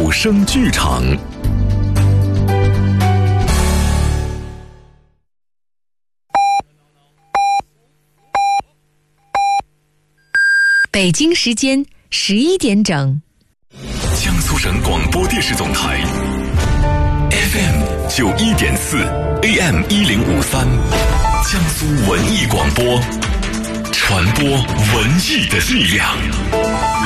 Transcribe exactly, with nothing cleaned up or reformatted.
有声剧场。 北京时间十一点整， 江苏省广播电视总台 F M 九一点四 A M 一零五三，江苏文艺广播，传播文艺的力量。